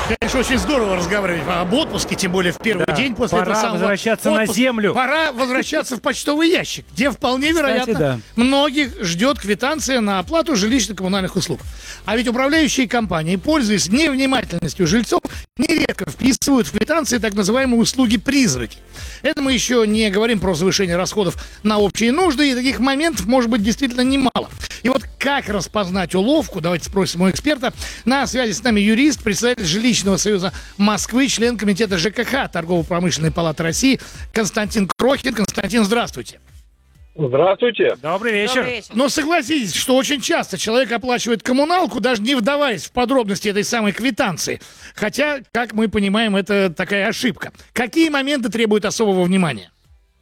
Конечно, очень здорово разговаривать об отпуске, тем более в первый день после этого самого возвращаться на землю. Пора возвращаться в почтовый ящик, где вполне вероятно многих ждет квитанция на оплату жилищно-коммунальных услуг. А ведь управляющие компании, пользуясь невнимательностью жильцов, нередко вписывают в квитанции так называемые услуги-призраки. Это мы еще не говорим про завышение расходов на общие нужды, и таких моментов может быть действительно немало. И вот как распознать уловку, давайте спросим у эксперта. На связи с нами юрист, председатель Жилищного союза Москвы, член комитета ЖКХ Торгово-промышленной палаты России Константин Крохин. Константин, здравствуйте. Здравствуйте. Добрый вечер. Но согласитесь, что очень часто человек оплачивает коммуналку, даже не вдаваясь в подробности этой самой квитанции. Хотя, как мы понимаем, это такая ошибка. Какие моменты требуют особого внимания?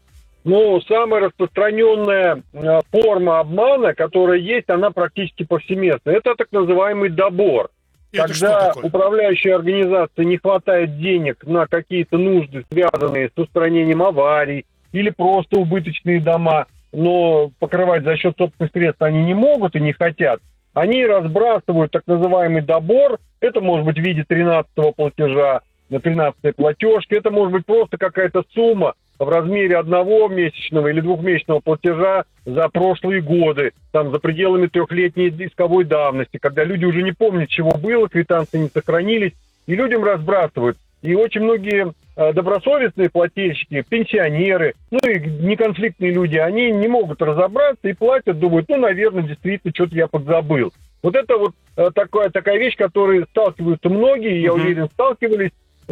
Ну, самая распространенная форма обмана, которая есть, она практически повсеместна. Это так называемый добор. Это когда управляющей организации не хватает денег на какие-то нужды, связанные с устранением аварий, или просто убыточные дома, но покрывать за счет собственных средств они не могут и не хотят, они разбрасывают так называемый добор. Это может быть в виде 13-го платежа, на 13-й платежки, это может быть просто какая-то сумма в размере одного месячного или двухмесячного платежа за прошлые годы, там за пределами трехлетней исковой давности, когда люди уже не помнят, чего было, квитанции не сохранились, и людям разбрасывают. И очень многие добросовестные плательщики, пенсионеры, ну и неконфликтные люди, они не могут разобраться и платят, думают, ну, наверное, действительно, что-то я подзабыл. Вот это вот такая вещь, с которой сталкиваются многие, я уверен, сталкивались,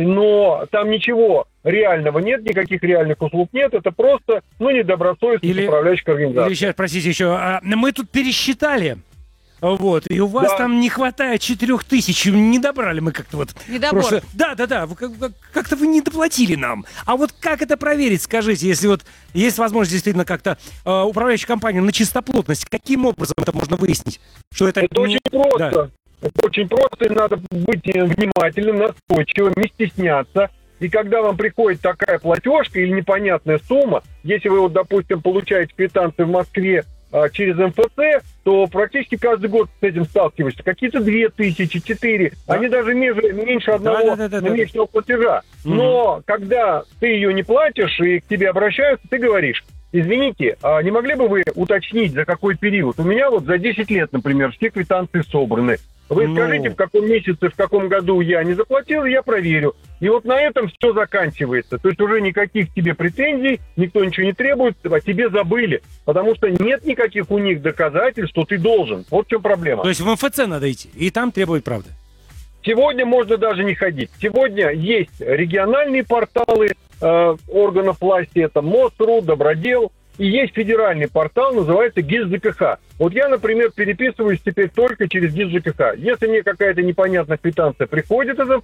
но там ничего реального нет, никаких реальных услуг нет, это просто, ну, недобросовестность управляющих организаций. Или сейчас, простите, еще, мы тут пересчитали, вот, и у вас там не хватает 4000, не добрали мы как-то вот. Недобор. Да, как-то вы не доплатили нам. А вот как это проверить, скажите, если вот есть возможность действительно как-то управляющая компания на чистоплотность, каким образом это можно выяснить? Что это очень просто. Да. Это очень просто, и надо быть внимательным, настойчивым, не стесняться. И когда вам приходит такая платежка или непонятная сумма, если вы, вот, допустим, получаете квитанцию в Москве через МФЦ, то практически каждый год с этим сталкиваешься. Какие-то 2000, 4, они даже меньше одного месячного платежа. Но когда ты ее не платишь и к тебе обращаются, ты говоришь: извините, а не могли бы вы уточнить, за какой период? У меня вот за 10 лет, например, все квитанции собраны. Вы скажите, в каком месяце, в каком году я не заплатил, и я проверю. И вот на этом все заканчивается. То есть уже никаких тебе претензий, никто ничего не требует, о тебе забыли. Потому что нет никаких у них доказательств, что ты должен. Вот в чем проблема. То есть в МФЦ надо идти, и там требовать правды? Сегодня можно даже не ходить. Сегодня есть региональные порталы органов власти, это МОСРУ, Добродел. И есть федеральный портал, называется ГИС ЖКХ. Вот я, например, переписываюсь теперь только через ГИС ЖКХ. Если мне какая-то непонятная квитанция приходит из